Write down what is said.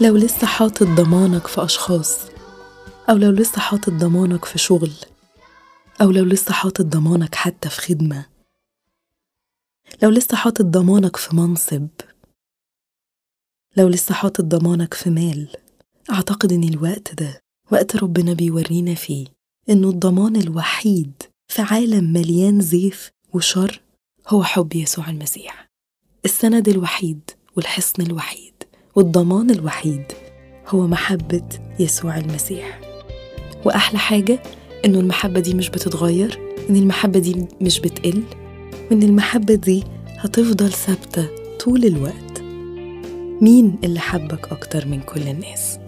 لو لسه حاطط ضمانك في أشخاص، أو لو لسه حاطط ضمانك في شغل، أو لو لسه حاطط ضمانك حتى في خدمة، لو لسه حاطط ضمانك في منصب، لو لسه حاطط ضمانك في مال، أعتقد إن الوقت ده وقت ربنا بيورينا فيه إنه الضمان الوحيد في عالم مليان زيف وشر هو حب يسوع المسيح. السند الوحيد والحصن الوحيد والضمان الوحيد هو محبة يسوع المسيح. وأحلى حاجة إنه المحبة دي مش بتتغير، إن المحبة دي مش بتقل، وإن المحبة دي هتفضل ثابتة طول الوقت. مين اللي حبك أكتر من كل الناس؟